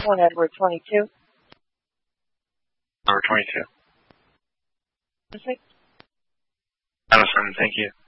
1 Edward 22. Number 22. Perfect. Madison, thank you.